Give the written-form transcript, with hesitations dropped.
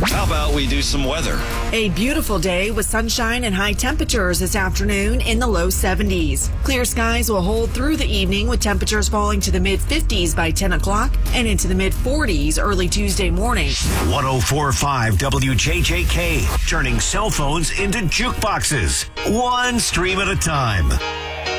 How about we do some weather? A beautiful day with sunshine and high temperatures this afternoon in the low 70s. Clear skies will hold through the evening with temperatures falling to the mid-50s by 10 o'clock and into the mid-40s early Tuesday morning. 104.5 WJJK, turning cell phones into jukeboxes, one stream at a time.